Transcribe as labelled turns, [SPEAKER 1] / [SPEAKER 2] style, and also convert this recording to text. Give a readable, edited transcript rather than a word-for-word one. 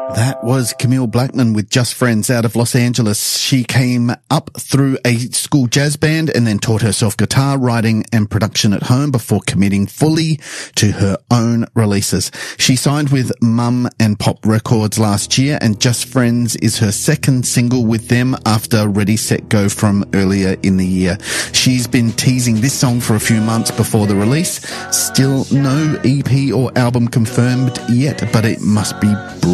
[SPEAKER 1] That was Camille Blackman with Just Friends out of Los Angeles. She came up through a school jazz band and then taught herself guitar, writing and production at home before committing fully to her own releases. She signed with Mum and Pop Records last year, and Just Friends is her second single with them after Ready, Set, Go from earlier in the year. She's been teasing this song for a few months before the release. Still no EP or album confirmed yet, but it must be